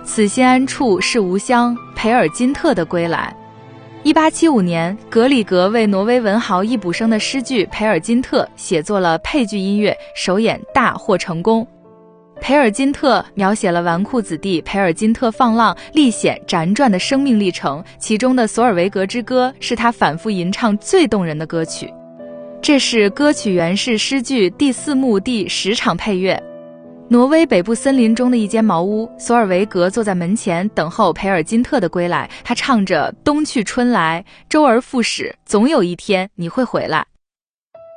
此心安处是吾乡，培尔金特的归来。1875年，格里格为挪威文豪易卜生的诗句《培尔金特》写作了配剧音乐，首演大获成功。培尔金特描写了纨绔子弟培尔金特放浪历险辗转的生命历程，其中的《索尔维格之歌》是他反复吟唱最动人的歌曲。这是歌曲原是诗句第4幕第10场配乐。挪威北部森林中的一间茅屋，索尔维格坐在门前等候培尔金特的归来，他唱着冬去春来，周而复始，总有一天你会回来。